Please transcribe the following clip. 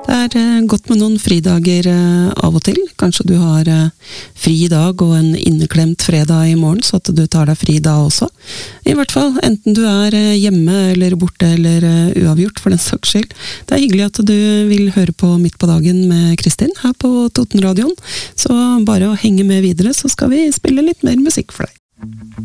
Det godt med noen fridager av og til. Kanskje du har fri i dag og en inneklemt fredag i morgen, så at du tar deg fri da også. I hvert fall, enten du hjemme eller borte eller uavgjort for den saks skyld. Det hyggelig at du vil høre på Midt på dagen med Kristin her på Totenradioen. Så bare å henge med videre, så skal vi spille litt mer musikk for deg.